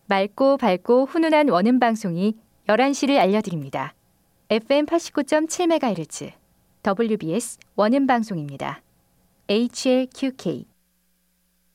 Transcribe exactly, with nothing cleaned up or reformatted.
맑고 밝고 훈훈한 원음 방송이 열한 시를 알려드립니다. 에프엠 팔십구 점 칠 메가헤르츠 더블유비에스 원음 방송입니다. 에이치엘큐케이